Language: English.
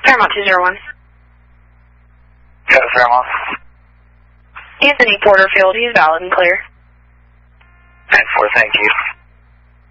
Paramount 201. Got a Fairmont. Anthony Porterfield, he's valid and clear. 10-4, thank you.